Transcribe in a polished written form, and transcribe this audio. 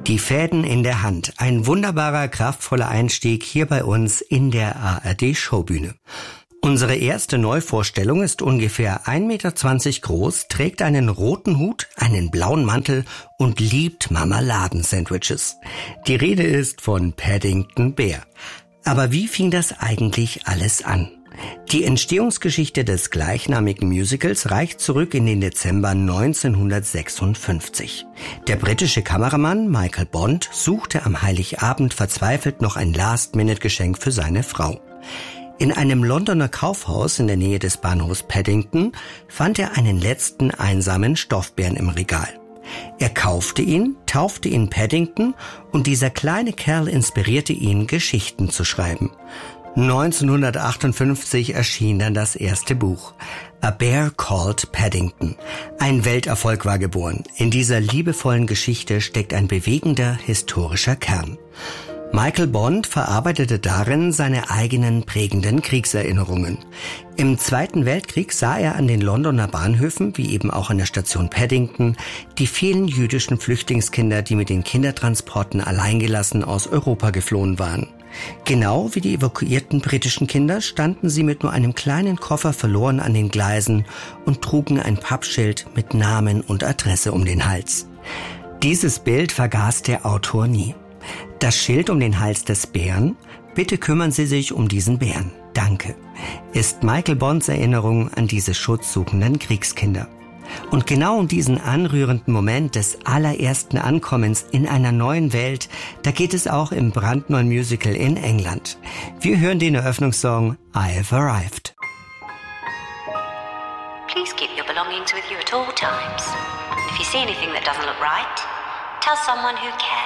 Die Fäden in der Hand. Ein wunderbarer, kraftvoller Einstieg hier bei uns in der ARD-Showbühne. Unsere erste Neuvorstellung ist ungefähr 1,20 Meter groß, trägt einen roten Hut, einen blauen Mantel und liebt Marmeladensandwiches. Die Rede ist von Paddington Bear. Aber wie fing das eigentlich alles an? Die Entstehungsgeschichte des gleichnamigen Musicals reicht zurück in den Dezember 1956. Der britische Kameramann Michael Bond suchte am Heiligabend verzweifelt noch ein Last-Minute-Geschenk für seine Frau. In einem Londoner Kaufhaus in der Nähe des Bahnhofs Paddington fand er einen letzten einsamen Stoffbären im Regal. Er kaufte ihn, taufte ihn Paddington und dieser kleine Kerl inspirierte ihn, Geschichten zu schreiben. 1958 erschien dann das erste Buch, A Bear Called Paddington. Ein Welterfolg war geboren. In dieser liebevollen Geschichte steckt ein bewegender historischer Kern. Michael Bond verarbeitete darin seine eigenen prägenden Kriegserinnerungen. Im Zweiten Weltkrieg sah er an den Londoner Bahnhöfen, wie eben auch an der Station Paddington, die vielen jüdischen Flüchtlingskinder, die mit den Kindertransporten alleingelassen aus Europa geflohen waren. Genau wie die evakuierten britischen Kinder standen sie mit nur einem kleinen Koffer verloren an den Gleisen und trugen ein Pappschild mit Namen und Adresse um den Hals. Dieses Bild vergaß der Autor nie. Das Schild um den Hals des Bären, bitte kümmern Sie sich um diesen Bären, danke, ist Michael Bonds Erinnerung an diese schutzsuchenden Kriegskinder. Und genau um diesen anrührenden Moment des allerersten Ankommens in einer neuen Welt, da geht es auch im brandneuen Musical in England. Wir hören den Eröffnungssong I've Arrived. Please keep your belongings with you at all times. If you see anything that doesn't look right, tell someone who cares.